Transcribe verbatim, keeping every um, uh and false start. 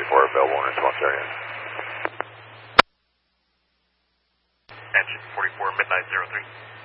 forty-four available in response area. Engine forty-four, midnight zero three.